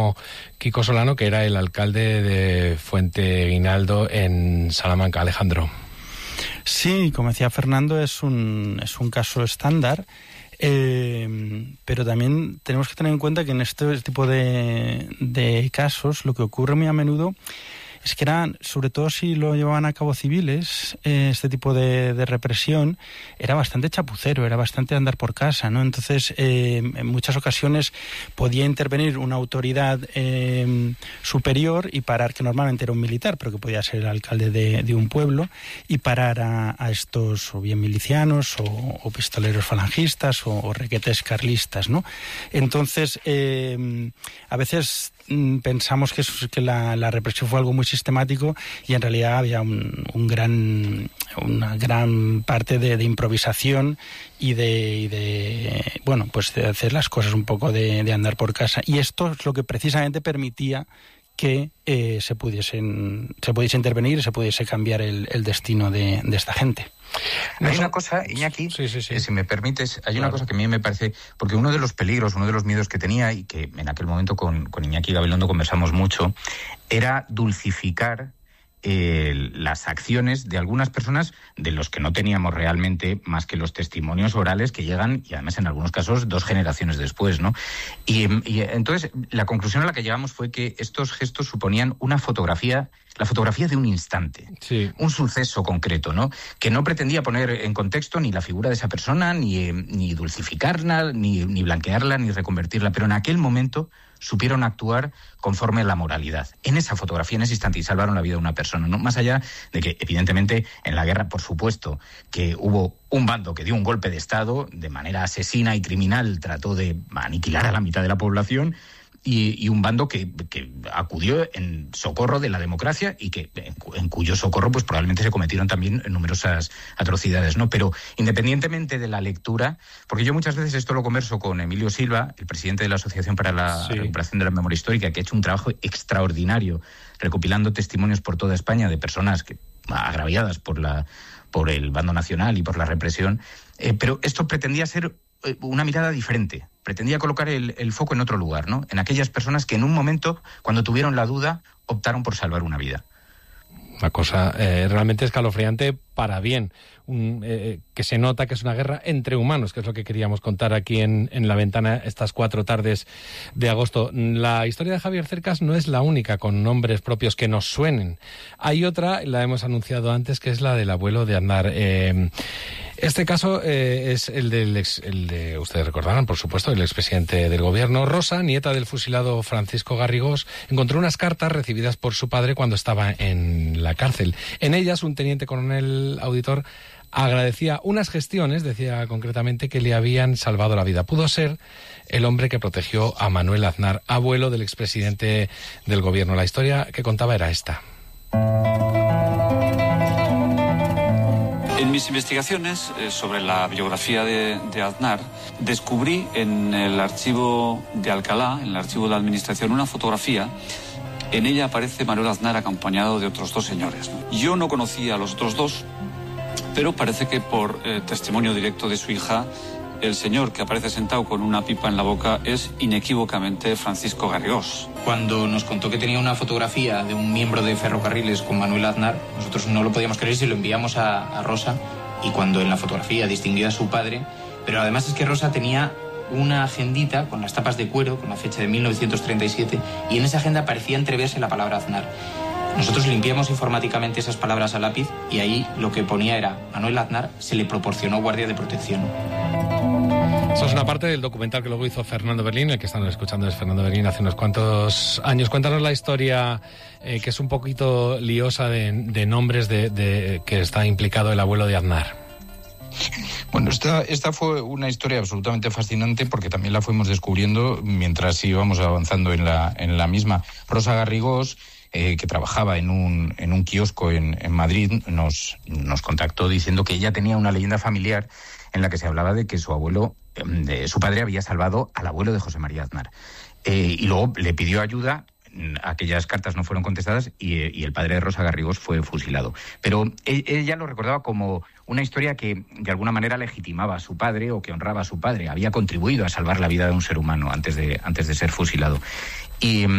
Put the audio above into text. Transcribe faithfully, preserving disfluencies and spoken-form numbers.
mismo Kiko Solano, que era el alcalde de Fuente Guinaldo en Salamanca. Alejandro. Sí, como decía Fernando, es un, es un caso estándar. Eh, pero también tenemos que tener en cuenta que en este tipo de, de casos lo que ocurre muy a menudo es que eran, sobre todo si lo llevaban a cabo civiles, eh, este tipo de, de represión era bastante chapucero, era bastante andar por casa, ¿no? Entonces, eh, en muchas ocasiones podía intervenir una autoridad eh, superior y parar, que normalmente era un militar, pero que podía ser el alcalde de, de un pueblo, y parar a, a estos o bien milicianos o, o pistoleros falangistas o, o requetes carlistas, ¿no? Entonces, eh, a veces pensamos que, es, que la, la represión fue algo muy sistemático y en realidad había un, un gran, una gran parte de, de improvisación y de, y de, bueno, pues de hacer las cosas un poco de, de andar por casa. Y esto es lo que precisamente permitía que eh, se pudiesen se pudiese intervenir y se pudiese cambiar el, el destino de, de esta gente. Hay una cosa, Iñaki, sí, sí, sí. Eh, si me permites, hay claro. una cosa que a mí me parece, porque uno de los peligros, uno de los miedos que tenía, y que en aquel momento con, con Iñaki Gabilondo conversamos mucho, era dulcificar eh, las acciones de algunas personas de los que no teníamos realmente más que los testimonios orales que llegan, y además en algunos casos dos generaciones después, ¿no? Y, y entonces la conclusión a la que llegamos fue que estos gestos suponían una fotografía, la fotografía de un instante, sí. un suceso concreto, ¿no? Que no pretendía poner en contexto ni la figura de esa persona, ni, ni dulcificarla, ni, ni blanquearla, ni reconvertirla, pero en aquel momento supieron actuar conforme a la moralidad. En esa fotografía, en ese instante, y salvaron la vida de una persona, ¿no? Más allá de que, evidentemente, en la guerra, por supuesto, que hubo un bando que dio un golpe de Estado, de manera asesina y criminal, trató de aniquilar a la mitad de la población, Y, y un bando que, que acudió en socorro de la democracia y que en, en cuyo socorro pues probablemente se cometieron también numerosas atrocidades, ¿no? Pero independientemente de la lectura, porque yo muchas veces esto lo converso con Emilio Silva, el presidente de la Asociación para la sí. Recuperación de la Memoria Histórica, que ha hecho un trabajo extraordinario recopilando testimonios por toda España de personas que, agraviadas por la por el bando nacional y por la represión, eh, pero esto pretendía ser una mirada diferente, pretendía colocar el, el foco en otro lugar, ¿no? En aquellas personas que en un momento, cuando tuvieron la duda, optaron por salvar una vida. Una cosa eh, realmente escalofriante para bien, un, eh, que se nota que es una guerra entre humanos, que es lo que queríamos contar aquí en, en La Ventana estas cuatro tardes de agosto. La historia de Javier Cercas no es la única con nombres propios que nos suenen. Hay otra, la hemos anunciado antes, que es la del abuelo de Aznar. Eh, este caso eh, es el del ex, el de, ustedes recordarán, por supuesto, el expresidente del gobierno. Rosa, nieta del fusilado Francisco Garrigós, encontró unas cartas recibidas por su padre cuando estaba en la cárcel. En ellas, un teniente coronel auditor agradecía unas gestiones, decía concretamente, que le habían salvado la vida. Pudo ser el hombre que protegió a Manuel Aznar, abuelo del expresidente del gobierno. La historia que contaba era esta. En mis investigaciones eh, sobre la biografía de, de Aznar, descubrí en el archivo de Alcalá, en el archivo de la Administración, una fotografía. En ella aparece Manuel Aznar acompañado de otros dos señores, ¿no? Yo no conocía a los otros dos, pero parece que por eh, testimonio directo de su hija, el señor que aparece sentado con una pipa en la boca es inequívocamente Francisco Garrigós. Cuando nos contó que tenía una fotografía de un miembro de Ferrocarriles con Manuel Aznar, nosotros no lo podíamos creer y se lo enviamos a, a Rosa, y cuando en la fotografía distinguía a su padre, pero además es que Rosa tenía una agendita con las tapas de cuero, con la fecha de mil novecientos treinta y siete, y en esa agenda parecía entreverse la palabra Aznar. Nosotros limpiamos informáticamente esas palabras a lápiz y ahí lo que ponía era: Manuel Aznar se le proporcionó guardia de protección. Eso es una parte del documental que luego hizo Fernando Berlín, el que están escuchando es Fernando Berlín hace unos cuantos años. Cuéntanos la historia, eh, que es un poquito liosa de, de nombres de, de que está implicado el abuelo de Aznar. Bueno, esta, esta fue una historia absolutamente fascinante porque también la fuimos descubriendo mientras íbamos avanzando en la, en la misma. Rosa Garrigós, eh, que trabajaba en un, en un kiosco en, en Madrid, nos, nos contactó diciendo que ella tenía una leyenda familiar en la que se hablaba de que su abuelo, eh, su padre había salvado al abuelo de José María Aznar. Eh, y luego le pidió ayuda. Aquellas cartas no fueron contestadas y, y el padre de Rosa Garrigós fue fusilado. Pero ella lo recordaba como una historia que de alguna manera legitimaba a su padre o que honraba a su padre. Había contribuido a salvar la vida de un ser humano antes de, antes de ser fusilado. Y